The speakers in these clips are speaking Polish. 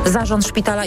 Zarząd szpitala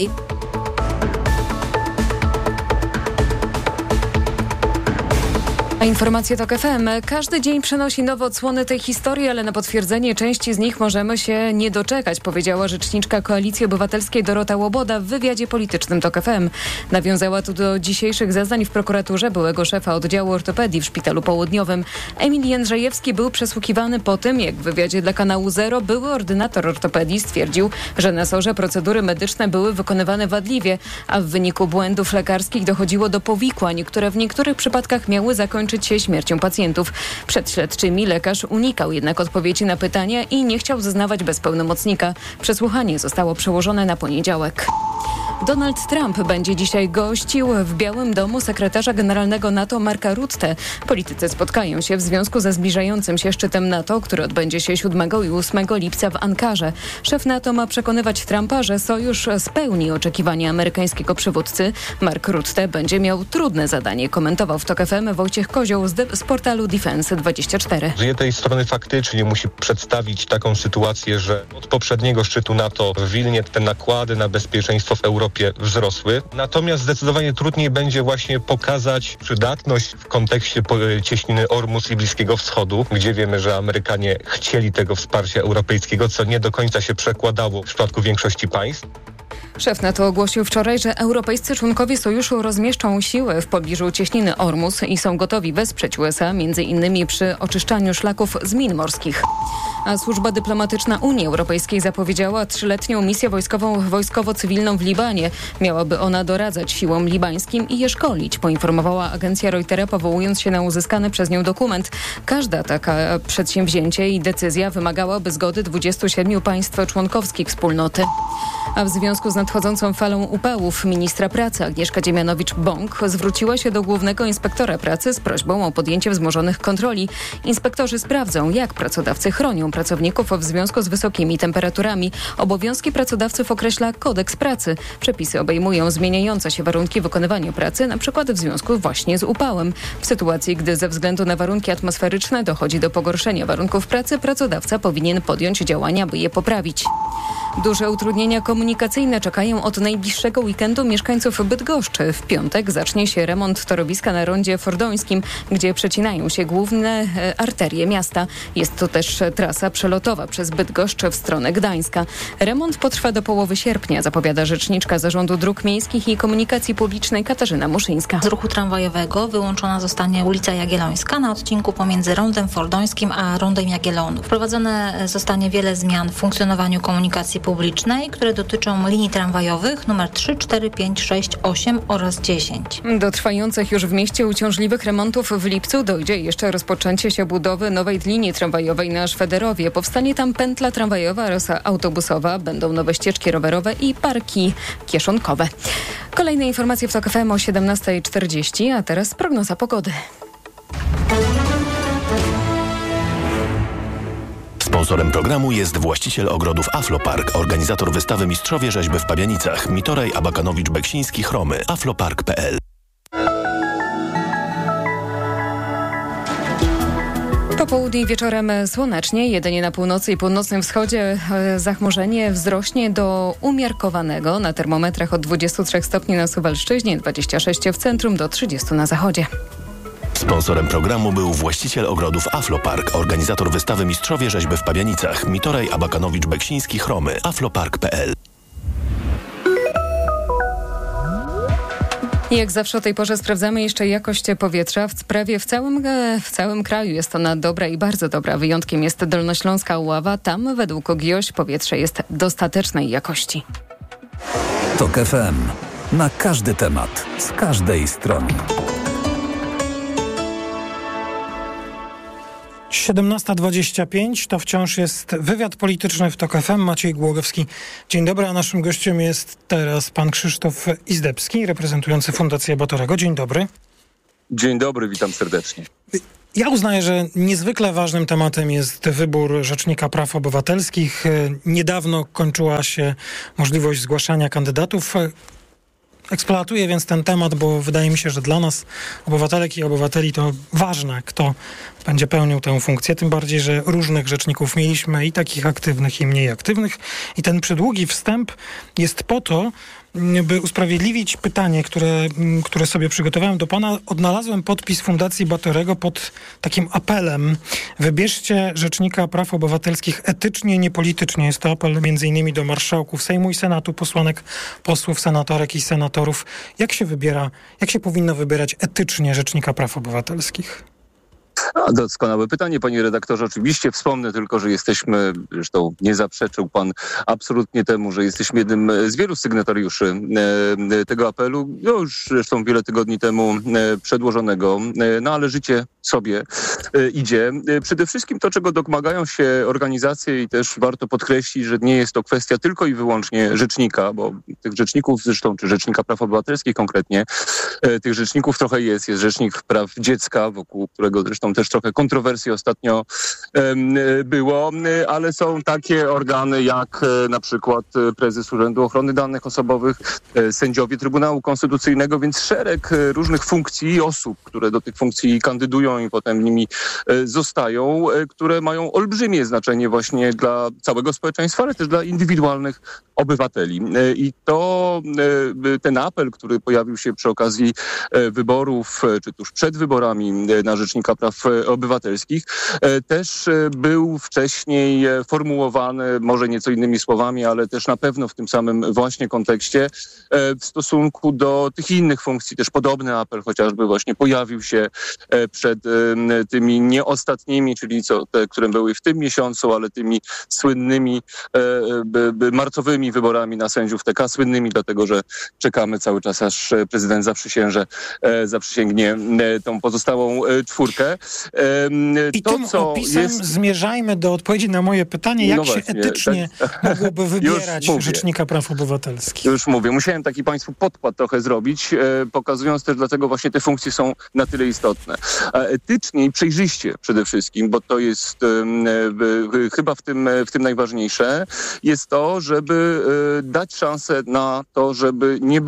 A informacje TOK FM. Każdy dzień przynosi nowe odsłony tej historii, ale na potwierdzenie części z nich możemy się nie doczekać, powiedziała rzeczniczka Koalicji Obywatelskiej Dorota Łoboda w wywiadzie politycznym TOK FM. Nawiązała tu do dzisiejszych zeznań w prokuraturze byłego szefa oddziału ortopedii w Szpitalu Południowym. Emil Jędrzejewski był przesłuchiwany po tym, jak w wywiadzie dla kanału Zero były ordynator ortopedii stwierdził, że na SOR-ze procedury medyczne były wykonywane wadliwie, a w wyniku błędów lekarskich dochodziło do powikłań, które w niektórych przypadkach miały zakończyć się śmiercią pacjentów. Przed śledczymi lekarz unikał jednak odpowiedzi na pytania i nie chciał zeznawać bez pełnomocnika. Przesłuchanie zostało przełożone na poniedziałek. Donald Trump będzie dzisiaj gościł w Białym Domu sekretarza generalnego NATO Marka Rutte. Politycy spotkają się w związku ze zbliżającym się szczytem NATO, który odbędzie się 7 i 8 lipca w Ankarze. Szef NATO ma przekonywać Trumpa, że sojusz spełni oczekiwania amerykańskiego przywódcy. Mark Rutte będzie miał trudne zadanie, komentował w TOK FM Wojciech Kozioł z portalu Defense24. Z jednej strony faktycznie musi przedstawić taką sytuację, że od poprzedniego szczytu NATO w Wilnie te nakłady na bezpieczeństwo w Europie wzrosły. Natomiast zdecydowanie trudniej będzie właśnie pokazać przydatność w kontekście cieśniny Ormus i Bliskiego Wschodu, gdzie wiemy, że Amerykanie chcieli tego wsparcia europejskiego, co nie do końca się przekładało w przypadku większości państw. Szef NATO ogłosił wczoraj, że europejscy członkowie sojuszu rozmieszczą siły w pobliżu cieśniny Ormus i są gotowi wesprzeć USA, m.in. przy oczyszczaniu szlaków z min morskich. A służba dyplomatyczna Unii Europejskiej zapowiedziała 3-letnią misję wojskowo-cywilną w Libanie. Miałaby ona doradzać siłom libańskim i je szkolić, poinformowała agencja Reutera, powołując się na uzyskany przez nią dokument. Każda taka przedsięwzięcie i decyzja wymagałaby zgody 27 państw członkowskich wspólnoty. A w związku z nadchodzącą falą upałów ministra pracy Agnieszka Dziemianowicz-Bąk zwróciła się do głównego inspektora pracy z prośbą o podjęcie wzmożonych kontroli. Inspektorzy sprawdzą, jak pracodawcy chronią pracowników w związku z wysokimi temperaturami. Obowiązki pracodawców określa kodeks pracy. Przepisy obejmują zmieniające się warunki wykonywania pracy, np. w związku właśnie z upałem. W sytuacji, gdy ze względu na warunki atmosferyczne dochodzi do pogorszenia warunków pracy, pracodawca powinien podjąć działania, by je poprawić. Duże utrudnienia komunikacyjne czekają od najbliższego weekendu mieszkańców Bydgoszczy. W piątek zacznie się remont torowiska na rondzie fordońskim, gdzie przecinają się główne arterie miasta. Jest to też trasa przelotowa przez Bydgoszcz w stronę Gdańska. Remont potrwa do połowy sierpnia, zapowiada rzeczniczka Zarządu Dróg Miejskich i Komunikacji Publicznej Katarzyna Muszyńska. Z ruchu tramwajowego wyłączona zostanie ulica Jagiellońska na odcinku pomiędzy rondem fordońskim a rondem Jagiellonów. Wprowadzone zostanie wiele zmian w funkcjonowaniu komunikacji publicznej, które dotyczą linii tramwajowych nr 3, 4, 5, 6, 8 oraz 10. Do trwających już w mieście uciążliwych remontów w lipcu dojdzie jeszcze rozpoczęcie się budowy nowej linii tramwajowej na Szwederowie. Powstanie tam pętla tramwajowa oraz autobusowa, będą nowe ścieżki rowerowe i parki kieszonkowe. Kolejne informacje w TOK FM o 17:40, a teraz prognoza pogody. Sponsorem programu jest właściciel ogrodów Aflopark, organizator wystawy Mistrzowie Rzeźby w Pabianicach, Mitoraj, Abakanowicz, Beksiński, Chromy, aflopark.pl. Po południu i wieczorem słonecznie, jedynie na północy i północnym wschodzie zachmurzenie wzrośnie do umiarkowanego. Na termometrach od 23 stopni na Suwalszczyźnie, 26 w centrum, do 30 na zachodzie. Sponsorem programu był właściciel ogrodów Aflopark, organizator wystawy Mistrzowie Rzeźby w Pabianicach, Mitoraj, Abakanowicz, Beksiński, Chromy, aflopark.pl. Jak zawsze o tej porze sprawdzamy jeszcze jakość powietrza. Prawie w całym kraju jest ona dobra i bardzo dobra. Wyjątkiem jest Dolnośląska Oława. Tam według GIOŚ powietrze jest dostatecznej jakości. TOK FM. Na każdy temat, z każdej strony. 17:25 to wciąż jest wywiad polityczny w TOK FM. Maciej Głogowski. Dzień dobry, a naszym gościem jest teraz pan Krzysztof Izdebski, reprezentujący Fundację Batorego. Dzień dobry. Dzień dobry, witam serdecznie. Ja uznaję, że niezwykle ważnym tematem jest wybór Rzecznika Praw Obywatelskich. Niedawno kończyła się możliwość zgłaszania kandydatów. Eksploatuję więc ten temat, bo wydaje mi się, że dla nas, obywatelek i obywateli, to ważne, kto będzie pełnił tę funkcję. Tym bardziej, że różnych rzeczników mieliśmy, i takich aktywnych, i mniej aktywnych. I ten przydługi wstęp jest po to, by usprawiedliwić pytanie, które sobie przygotowałem do pana. Odnalazłem podpis Fundacji Batorego pod takim apelem: wybierzcie Rzecznika Praw Obywatelskich etycznie, nie politycznie. Jest to apel m.in. do marszałków Sejmu i Senatu, posłanek, posłów, senatorek i senatorów. Jak się powinno wybierać etycznie Rzecznika Praw Obywatelskich? Doskonałe pytanie, panie redaktorze. Oczywiście wspomnę tylko, że jesteśmy, zresztą nie zaprzeczył pan absolutnie temu, że jesteśmy jednym z wielu sygnatariuszy tego apelu, już zresztą wiele tygodni temu przedłożonego, no ale życie sobie idzie. Przede wszystkim to, czego domagają się organizacje, i też warto podkreślić, że nie jest to kwestia tylko i wyłącznie rzecznika, bo tych rzeczników zresztą, czy Rzecznika Praw Obywatelskich konkretnie, tych rzeczników trochę jest. Jest Rzecznik Praw Dziecka, wokół którego zresztą też trochę kontrowersji ostatnio było, ale są takie organy jak na przykład prezes Urzędu Ochrony Danych Osobowych, sędziowie Trybunału Konstytucyjnego, więc szereg różnych funkcji i osób, które do tych funkcji kandydują i potem nimi zostają, które mają olbrzymie znaczenie właśnie dla całego społeczeństwa, ale też dla indywidualnych obywateli. I to ten apel, który pojawił się przy okazji wyborów, czy tuż przed wyborami na Rzecznika Praw Obywatelskich, też był wcześniej formułowany, może nieco innymi słowami, ale też na pewno w tym samym właśnie kontekście, w stosunku do tych innych funkcji. Też podobny apel chociażby właśnie pojawił się przed tymi nieostatnimi, czyli te, które były w tym miesiącu, ale tymi słynnymi marcowymi wyborami na sędziów TK, słynnymi dlatego, że czekamy cały czas, aż prezydent zaprzysięgnie tą pozostałą czwórkę. I tym opisem zmierzajmy do odpowiedzi na moje pytanie, jak się etycznie mogłoby wybierać Rzecznika Praw Obywatelskich. Już mówię, musiałem taki państwu podkład trochę zrobić, pokazując też, dlaczego właśnie te funkcje są na tyle istotne. A etycznie i przejrzyście przede wszystkim, bo to jest chyba w tym najważniejsze, jest to, żeby dać szansę na to, żeby nie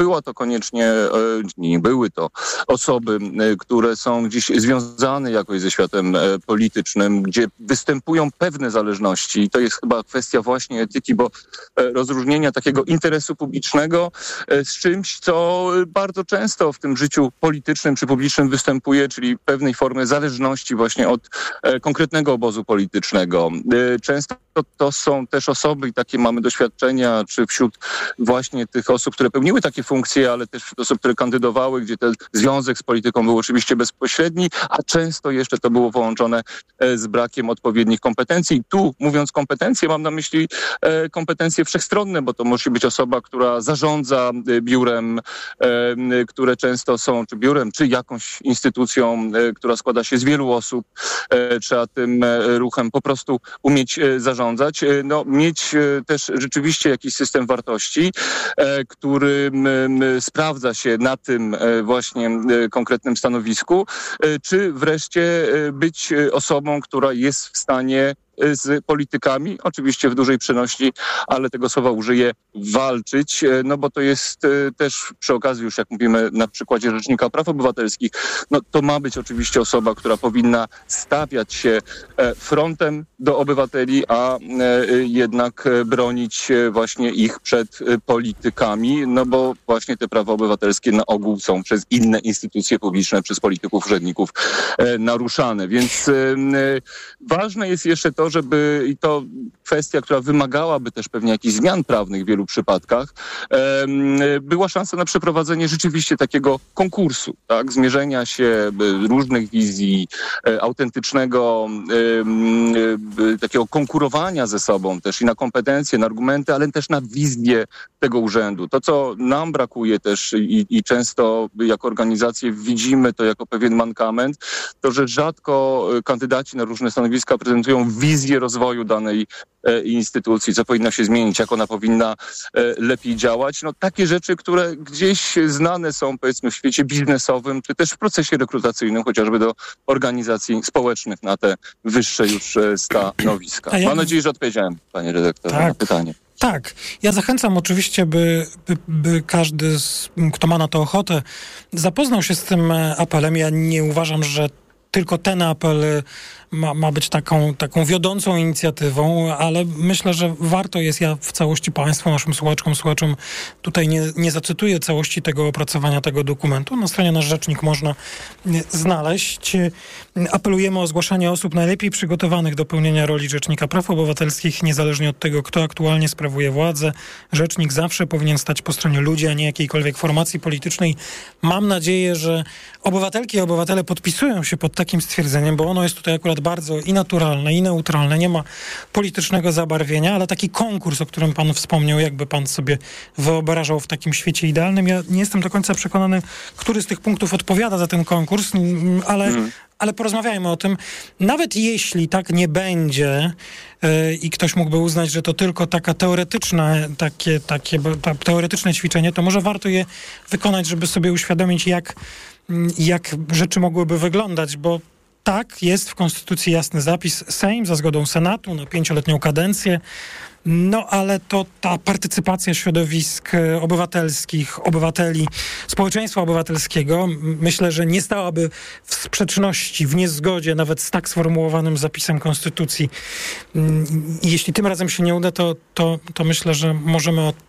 były to osoby, które są gdzieś związane jakoś ze światem politycznym, gdzie występują pewne zależności. I to jest chyba kwestia właśnie etyki, bo rozróżnienia takiego interesu publicznego z czymś, co bardzo często w tym życiu politycznym czy publicznym występuje, czyli pewnej formy zależności właśnie od konkretnego obozu politycznego. Często to są też osoby, i takie mamy doświadczenia, czy wśród właśnie tych osób, które pełniły takie funkcje, ale też wśród osób, które kandydowały, gdzie ten związek z polityką był oczywiście bezpośredni, a często jeszcze to było połączone z brakiem odpowiednich kompetencji. I tu, mówiąc kompetencje, mam na myśli kompetencje wszechstronne, bo to musi być osoba, która zarządza biurem, które często są, czy biurem, czy jakąś instytucją, która składa się z wielu osób. Trzeba tym ruchem po prostu umieć zarządzać. Mieć też rzeczywiście jakiś system wartości, który sprawdza się na tym właśnie konkretnym stanowisku, czy wreszcie być osobą, która jest w stanie z politykami, oczywiście w dużej przenośni, ale tego słowa użyję, walczyć, bo to jest też przy okazji, już jak mówimy na przykładzie Rzecznika Praw Obywatelskich, to ma być oczywiście osoba, która powinna stawiać się frontem do obywateli, a jednak bronić właśnie ich przed politykami, bo właśnie te prawa obywatelskie na ogół są przez inne instytucje publiczne, przez polityków, urzędników naruszane. Więc ważne jest jeszcze to, żeby, i to kwestia, która wymagałaby też pewnie jakichś zmian prawnych w wielu przypadkach, była szansa na przeprowadzenie rzeczywiście takiego konkursu, tak? Zmierzenia się różnych wizji, autentycznego takiego konkurowania ze sobą też i na kompetencje, na argumenty, ale też na wizję tego urzędu. To, co nam brakuje też i często jako organizacje widzimy to jako pewien mankament, to, że rzadko kandydaci na różne stanowiska prezentują wizję rozwoju danej instytucji, co powinno się zmienić, jak ona powinna lepiej działać. Takie rzeczy, które gdzieś znane są, powiedzmy, w świecie biznesowym, czy też w procesie rekrutacyjnym, chociażby do organizacji społecznych na te wyższe już stanowiska. Mam nadzieję, że odpowiedziałem, panie redaktorze, na pytanie. Tak. Ja zachęcam oczywiście, by każdy, kto ma na to ochotę, zapoznał się z tym apelem. Ja nie uważam, że tylko ten apel ma być taką wiodącą inicjatywą, ale myślę, że warto jest, ja w całości Państwu, naszym słuchaczom tutaj nie zacytuję całości tego opracowania tego dokumentu. Na stronie Nasz Rzecznik można znaleźć. Apelujemy o zgłaszanie osób najlepiej przygotowanych do pełnienia roli Rzecznika Praw Obywatelskich, niezależnie od tego, kto aktualnie sprawuje władzę. Rzecznik zawsze powinien stać po stronie ludzi, a nie jakiejkolwiek formacji politycznej. Mam nadzieję, że obywatelki i obywatele podpisują się pod takim stwierdzeniem, bo ono jest tutaj akurat bardzo i naturalne, i neutralne, nie ma politycznego zabarwienia, ale taki konkurs, o którym pan wspomniał, jakby pan sobie wyobrażał w takim świecie idealnym. Ja nie jestem do końca przekonany, który z tych punktów odpowiada za ten konkurs, ale porozmawiajmy o tym. Nawet jeśli tak nie będzie i ktoś mógłby uznać, że to tylko taka teoretyczne ćwiczenie, to może warto je wykonać, żeby sobie uświadomić, jak rzeczy mogłyby wyglądać, bo tak, jest w Konstytucji jasny zapis. Sejm za zgodą Senatu na 5-letnią kadencję. No ale to ta partycypacja środowisk obywatelskich, obywateli, społeczeństwa obywatelskiego, myślę, że nie stałaby w sprzeczności, w niezgodzie nawet z tak sformułowanym zapisem Konstytucji. I jeśli tym razem się nie uda, to myślę, że możemy o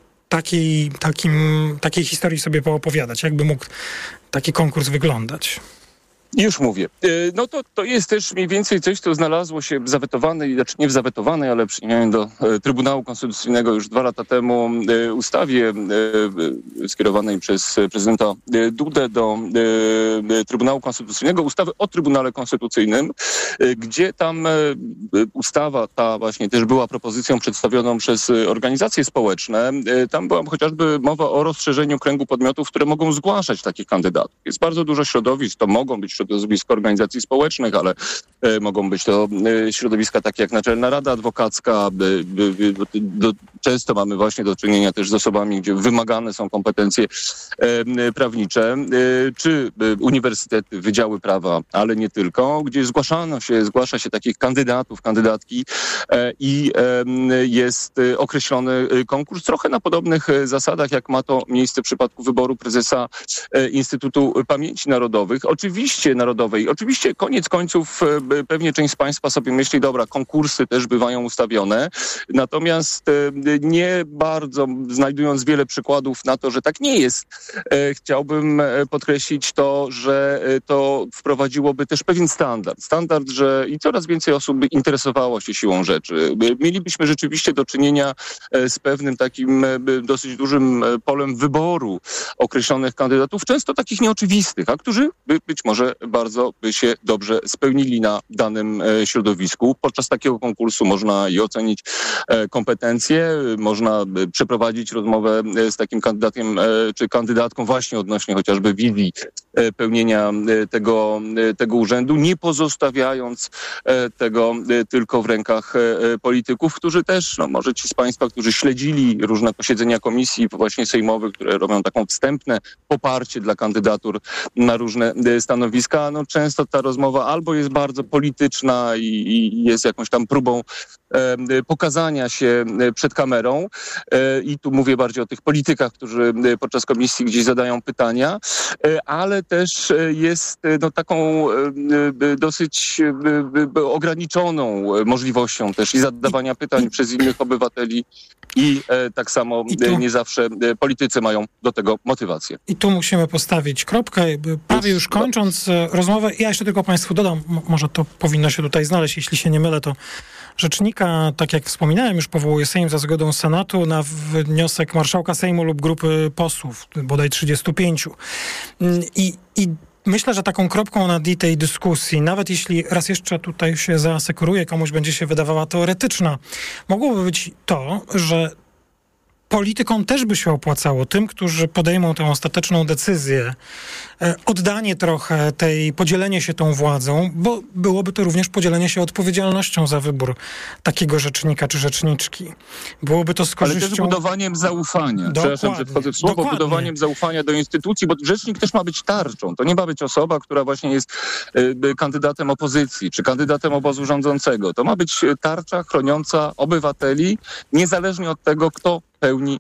takiej historii sobie poopowiadać. Jakby mógł taki konkurs wyglądać? Już mówię. No to jest też mniej więcej coś, co znalazło się zawetowane, znaczy nie zawetowane, ale przyjęłem do Trybunału Konstytucyjnego już 2 lata temu ustawie skierowanej przez prezydenta Dudę do Trybunału Konstytucyjnego, ustawy o Trybunale Konstytucyjnym, gdzie tam ustawa ta właśnie też była propozycją przedstawioną przez organizacje społeczne. Tam była chociażby mowa o rozszerzeniu kręgu podmiotów, które mogą zgłaszać takich kandydatów. Jest bardzo dużo środowisk, to mogą być środowiska organizacji społecznych, ale mogą być to środowiska takie jak Naczelna Rada Adwokacka. Często mamy właśnie do czynienia też z osobami, gdzie wymagane są kompetencje prawnicze, czy uniwersytety, wydziały prawa, ale nie tylko, gdzie zgłasza się takich kandydatów, kandydatki i jest określony konkurs trochę na podobnych zasadach, jak ma to miejsce w przypadku wyboru prezesa Instytutu Pamięci Narodowej. Oczywiście koniec końców pewnie część z Państwa sobie myśli, dobra, konkursy też bywają ustawione, natomiast nie bardzo, znajdując wiele przykładów na to, że tak nie jest, chciałbym podkreślić to, że to wprowadziłoby też pewien standard, że i coraz więcej osób by interesowało się siłą rzeczy. Mielibyśmy rzeczywiście do czynienia z pewnym takim dosyć dużym polem wyboru określonych kandydatów, często takich nieoczywistych, a którzy być może bardzo by się dobrze spełnili na danym środowisku. Podczas takiego konkursu można i ocenić kompetencje, można przeprowadzić rozmowę z takim kandydatem czy kandydatką właśnie odnośnie chociażby wizji pełnienia tego urzędu, nie pozostawiając tego tylko w rękach polityków, którzy też, może ci z Państwa, którzy śledzili różne posiedzenia komisji właśnie sejmowych, które robią taką wstępne poparcie dla kandydatur na różne stanowiska, często ta rozmowa albo jest bardzo polityczna i jest jakąś tam próbą pokazania się przed kamerą i tu mówię bardziej o tych politykach, którzy podczas komisji gdzieś zadają pytania, ale też jest taką dosyć ograniczoną możliwością też i zadawania pytań przez innych obywateli i tak samo nie zawsze politycy mają do tego motywację. I tu musimy postawić kropkę. Prawie już kończąc rozmowę, ja jeszcze tylko Państwu dodam, może to powinno się tutaj znaleźć, jeśli się nie mylę, to rzecznika, tak jak wspominałem, już powołuje Sejm za zgodą Senatu na wniosek marszałka Sejmu lub grupy posłów, bodaj 35. I myślę, że taką kropką nad i tej dyskusji, nawet jeśli raz jeszcze tutaj się zaasekuruje, komuś będzie się wydawała teoretyczna, mogłoby być to, że politykom też by się opłacało, tym, którzy podejmą tę ostateczną decyzję, oddanie trochę podzielenie się tą władzą, bo byłoby to również podzielenie się odpowiedzialnością za wybór takiego rzecznika czy rzeczniczki. Byłoby to z korzyścią... Ale też budowaniem zaufania. Przepraszam, że wchodzę w słowo. Dokładnie. Budowaniem zaufania do instytucji, bo rzecznik też ma być tarczą. To nie ma być osoba, która właśnie jest kandydatem opozycji czy kandydatem obozu rządzącego. To ma być tarcza chroniąca obywateli, niezależnie od tego, kto pełni